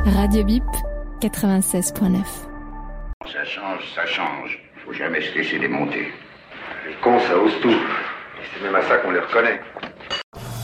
Radio Bip 96.9. Ça change, ça change. Faut jamais se laisser démonter. Les cons, ça ose tout. Et c'est même à ça qu'on les reconnaît.